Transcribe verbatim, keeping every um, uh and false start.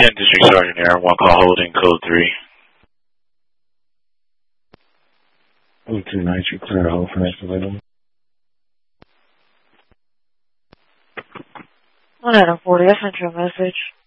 tenth District Sergeant Air, one call holding, code three. oh two nine, you clear hold for next available. one item forty, I sent you a message.